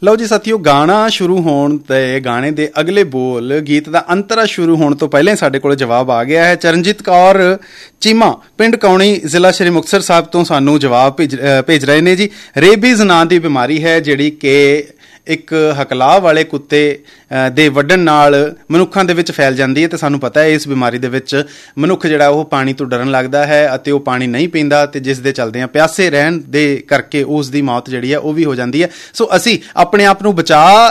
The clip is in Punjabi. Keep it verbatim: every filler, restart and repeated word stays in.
ਲਓ ਜੀ ਸਾਥੀਓ, ਗਾਣਾ ਸ਼ੁਰੂ ਹੋਣ ਤੇ ਗਾਣੇ ਦੇ ਅਗਲੇ ਬੋਲ ਗੀਤ ਦਾ ਅੰਤਰਾ ਸ਼ੁਰੂ ਹੋਣ ਤੋਂ ਪਹਿਲਾਂ ਸਾਡੇ ਕੋਲ ਜਵਾਬ ਆ ਗਿਆ ਹੈ। ਚਰਨਜੀਤ ਕੌਰ ਚੀਮਾ ਪਿੰਡ ਕੌਣੀ ਜ਼ਿਲ੍ਹਾ ਸ਼੍ਰੀ ਮੁਕਤਸਰ ਸਾਹਿਬ ਤੋਂ ਸਾਨੂੰ ਜਵਾਬ ਭੇਜ ਭੇਜ ਰਹੇ ਨੇ ਜੀ। ਰੇਬੀਜ਼ ਨਾਂ ਦੀ ਬਿਮਾਰੀ ਹੈ ਜਿਹੜੀ ਕਿ ਇੱਕ ਹਕਲਾਅ ਵਾਲੇ ਕੁੱਤੇ ਦੇ ਵੱਢਣ ਨਾਲ ਮਨੁੱਖਾਂ ਦੇ ਵਿੱਚ ਫੈਲ ਜਾਂਦੀ ਹੈ ਅਤੇ ਸਾਨੂੰ ਪਤਾ ਹੈ ਇਸ ਬਿਮਾਰੀ ਦੇ ਵਿੱਚ ਮਨੁੱਖ ਜਿਹੜਾ ਉਹ ਪਾਣੀ ਤੋਂ ਡਰਨ ਲੱਗਦਾ ਹੈ ਅਤੇ ਉਹ ਪਾਣੀ ਨਹੀਂ ਪੀਂਦਾ ਅਤੇ ਜਿਸ ਦੇ ਚਲਦਿਆਂ ਪਿਆਸੇ ਰਹਿਣ ਦੇ ਕਰਕੇ ਉਸ ਦੀ ਮੌਤ ਜਿਹੜੀ ਹੈ ਉਹ ਵੀ ਹੋ ਜਾਂਦੀ ਹੈ। ਸੋ ਅਸੀਂ ਆਪਣੇ ਆਪ ਨੂੰ ਬਚਾ